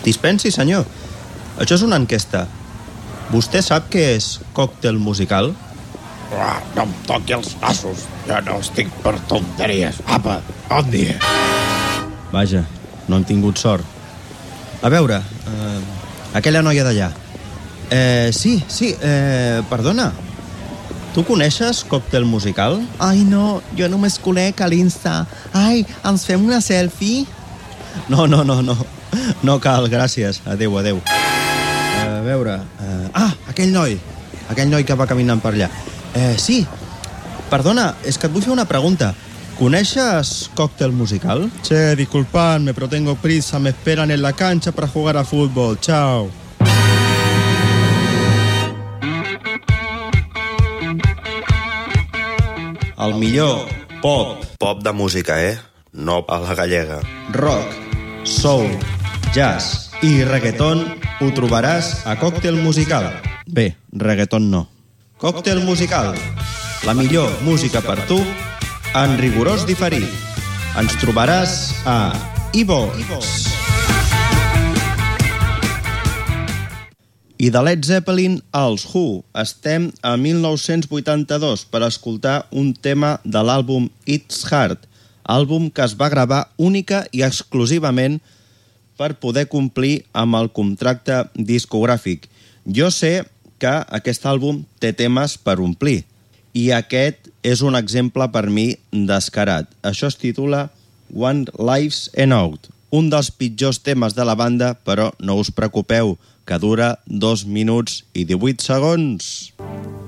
Dispensi, senyor. Això és una enquesta. Vostè sap què és còctel musical? No em toqui els nassos. Jo no estic per tonteries. Apa, bon dia. Vaja, no han tingut sort. A veure, aquella noia d'allà. Sí, perdona. Tu coneixes còctel musical? Ai, no, jo només conec a l'Insta. Ai, ens fem una selfie? No. No cal, gràcies. Adéu. A veure... aquell noi que va caminant per allà. Sí, perdona, és que et vull fer una pregunta. ¿Coneixes cóctel musical? Che, disculpadme, pero tengo prisa. Me esperan en la cancha para jugar a fútbol. Chao. El millor pop, Pop de música, no a la gallega. rock, soul, jazz i reggaeton ho trobaràs a Còctel Musical. Bé, reggaeton no. Còctel Musical, la millor música per tu en rigorós diferit. Ens trobaràs a iVox. I de Led Zeppelin als Who. Estem a 1982 per escoltar un tema de l'àlbum It's Hard, àlbum que es va gravar única i exclusivament per poder complir amb el contracte discogràfic. Jo sé que aquest àlbum té temes per omplir i aquest és un exemple per mi descarat. Això es titula One Life's Enough, un dels pitjors temes de la banda, però no us preocupeu, que dura 2 minuts i 18 segons.